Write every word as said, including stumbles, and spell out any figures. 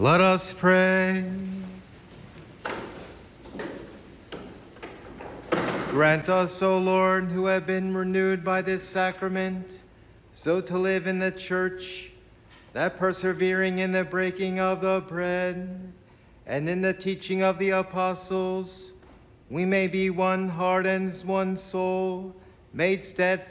Let us pray. Grant us, O Lord, who have been renewed by this sacrament, so to live in the church, that persevering in the breaking of the bread and in the teaching of the apostles, we may be one heart and one soul, made steadfast